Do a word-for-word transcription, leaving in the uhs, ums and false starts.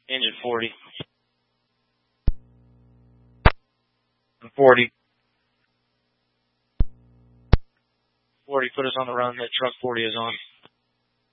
Engine forty. forty. forty, put us on the run. That truck forty is on.